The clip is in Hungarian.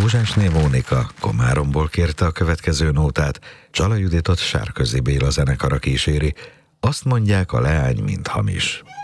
Mózsásné Mónika Komáromból kérte a következő nótát, Csala Juditot Sárközi Béla zenekara kíséri. Azt mondják, a leány mind hamis.